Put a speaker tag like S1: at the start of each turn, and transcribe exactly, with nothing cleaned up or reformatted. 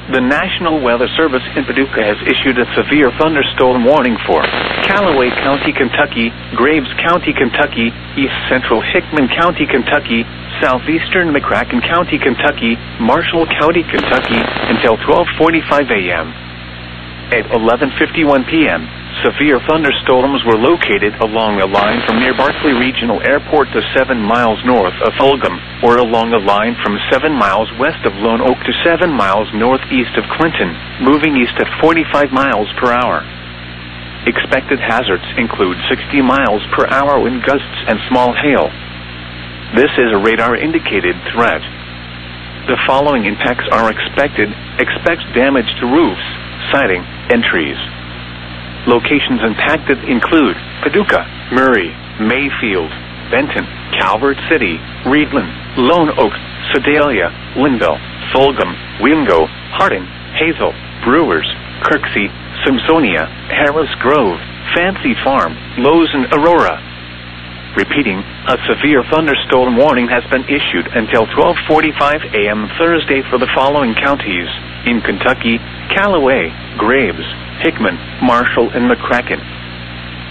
S1: The National Weather Service in Paducah has issued a severe thunderstorm warning for Callaway County, Kentucky, Graves County, Kentucky, East Central Hickman County, Kentucky, Southeastern McCracken County, Kentucky, Marshall County, Kentucky, until twelve forty-five a m At eleven fifty-one p m, severe thunderstorms were located along a line from near Barkley Regional Airport to seven miles north of Fulgham, or along a line from seven miles west of Lone Oak to seven miles northeast of Clinton, moving east at forty-five miles per hour. Expected hazards include sixty miles per hour wind gusts and small hail. This is a radar-indicated threat. The following impacts are expected. Expect damage to roofs, siding, and trees. Locations impacted include Paducah, Murray, Mayfield, Benton, Calvert City, Reedland, Lone Oak, Sedalia, Linville, Fulgham, Wingo, Harding, Hazel, Brewers, Kirksey, Simpsonia, Harris Grove, Fancy Farm, Lowe's, and Aurora. Repeating, a severe thunderstorm warning has been issued until twelve forty-five a m Thursday for the following counties: in Kentucky, Callaway, Graves, Hickman, Marshall, and McCracken.